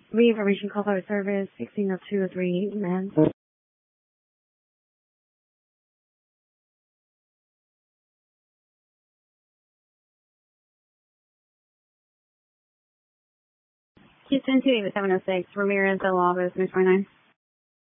Reinformation call out service 160203 man. Houston 28706 Ramirez El Office 29.